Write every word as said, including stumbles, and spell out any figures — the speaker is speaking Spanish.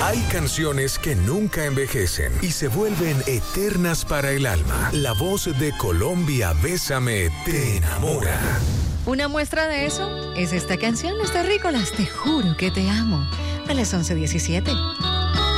Hay canciones que nunca envejecen y se vuelven eternas para el alma. La voz de Colombia, Bésame, te enamora. Una muestra de eso es esta canción, Los Terrícolas, Te juro que te amo, a las once diecisiete.